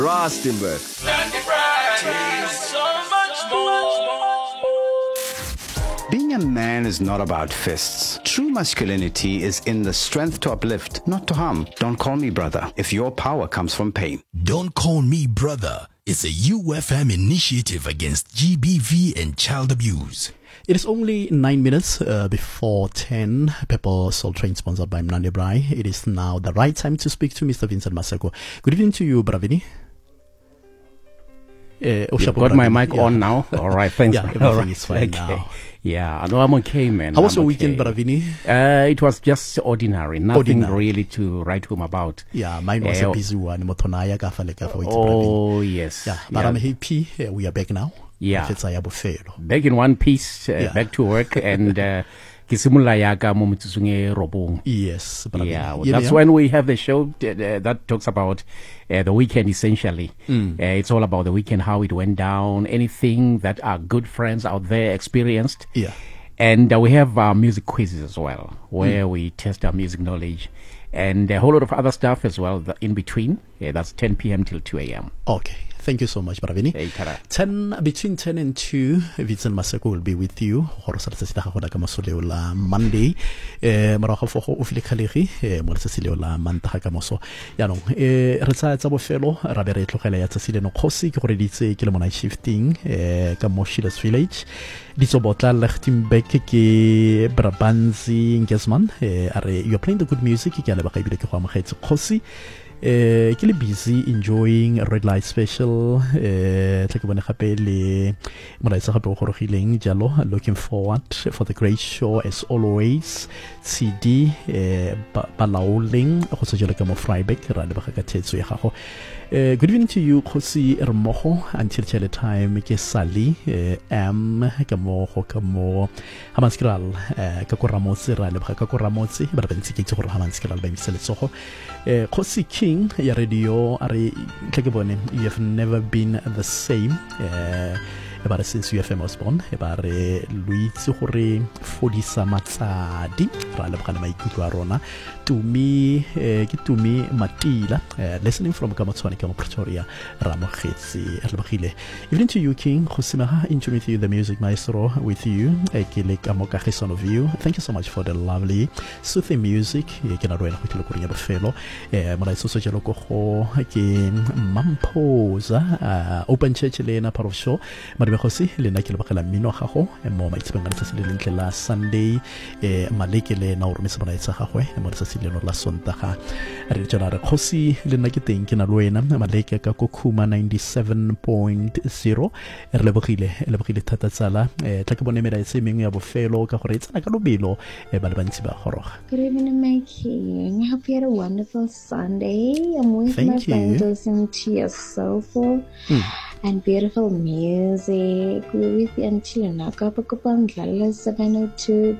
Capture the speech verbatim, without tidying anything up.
Rustenburg. Being a man is not about fists. True masculinity is in the strength to uplift, not to harm. Don't call me brother if your power comes from pain. Don't Call Me Brother is a U F M initiative against G B V and child abuse. It is only nine minutes uh, before ten. Pepper Soul Train, sponsored by Mnandi Brai. It is now the right time to speak to Mister Vincent Maseko. Good evening to you, Bravini. Uh, You've got my mic yeah. on now. All right, thanks. Yeah, everything right. is fine okay. now. Yeah, no, I'm okay, man. How was I'm your okay. weekend, Bravini? Uh, it was just ordinary. Nothing ordinary. really to write home about. Yeah, mine was uh, a busy one. Oh, yes. Yeah, but yeah. I'm happy. Uh, we are back now. Yeah. Back in one piece, uh, yeah. back to work, and uh, yes, yeah, well, that's when we have the show that, that talks about uh, the weekend essentially. Mm. Uh, it's all about the weekend, how it went down, anything that our good friends out there experienced. Yeah. And uh, we have our music quizzes as well, where mm. we test our music knowledge, and a whole lot of other stuff as well in between. Yeah, that's ten p.m. till two a.m. Okay. Thank you so much, Bravini. Hey, ten between ten and two, Vincent Maseko will be with you. Monday. Maraga for go ofile khalegi mo letsatsi leo la mantaga ka moso. Ya no e re tsa tsa bofelo ra be re tlogela ya tsatsi le no khosi ke gore ditse ke le mona shifting eh ka Moshilas Village. Ditso botla Lichtenberg ke Brabanzi Ngesman. Are you are playing the good music ke le ba ka ibile ke go amogetse khosi. Uh, ke le busy enjoying a red light special uh, looking forward for the great show as always. C D uh, Balaoling go se jela ka mo Freiburg ra le ba ka thetso ya gago. Uh, good evening to you, Khosi Ermogo. Until the time, ke Sally uh, M ka mo go ka mo Hamanskral uh, ka ko Ramotse ra le ba ka ko Ramotse ba ba ntse ke tse go Hamanskral ba ntse le tsogo. Uh, Khosi King ya radio are tlekebone, you have never been the same. Uh, Ebare since U F M was born, ebare luitse gore fodisa matsadi ra le bana maikutlo a rona. To me eh, ke to me Matila uh, listening from Kamatswane ka Pretoria Ramokhetsi Albagile. Even to you King Khosinaha, into with you the music maestro with you ekele ka mo ka son of you. Thank you so much for the lovely soothing music e ke na roela go tlo kurinya bofelo eh mara so so jelo go go ke Mamposa open church le na part of show mara be khosi le na ke le bakala mino gago mo maitsebeng ga tsatsi le lentle la Sunday eh malekele na o romisa bona itsa gagwe mo tsatsi le la Sontaga re tsena re khosi le nna ke teng ke na le wena maleke ka ko Khuma ninety-seven point zero re le bogile le bogile thata tsala eh tla ke bone mera itse mengwe ya bofelo ka gore tsena ka lobelo e ba le bantsi ba goroga. Good evening, my king. I hope you had a wonderful Sunday. I'm with Thank my you. friends listening to your soulful hmm. and beautiful music. We're with you until Nakapakupang seven oh two